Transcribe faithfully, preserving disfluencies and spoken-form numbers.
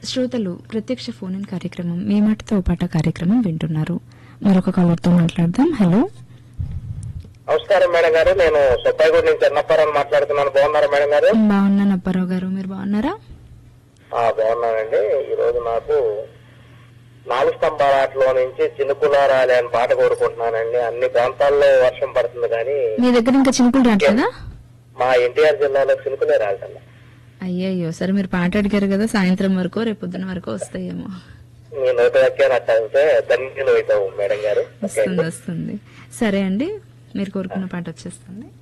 శ్రోతలు ప్రత్యక్ష phone in కార్యక్రమం మీ మాటతో పాట కార్యక్రమం వింటున్నారు. మరొక కాలర్ తో మాట్లాడదాం. హలో, నమస్కారం మేడం గారు. నేను సుబ్బాయిగూడ నుంచి అన్నప్పారావు మాట్లాడుతున్నాను. బాగున్నారా మేడం గారు? బాగున్నాను అప్పారావు గారు, మీరు బాగున్నారా? బాగున్నానండి. ఈ రోజు నాకు నాలుగు స్తంభాల ఆటలో నుంచి చినుకులారాలి అని పాట కోరుకుంటున్నానండి. అన్ని ప్రాంతాల్లో వర్షం పడుతుంది కానీ మీ దగ్గర ఇంకా చినుకులు రావట్లేదా? మా ఎన్టీఆర్ జిల్లాలో చినుకులే రాలేదు. అయ్యయ్యో, సరే మీరు పాట అడిగారు కదా, సాయంత్రం వరకు రేపు పొద్దున వరకు వస్తాయేమో. నేను నోటి వాక్యాన్ని అట్టే ధన్యులు అవుతావు మేడం గారు. వస్తుంది వస్తుంది. సరే అండి, మీరు కోరుకున్న పాట వచ్చేస్తుంది.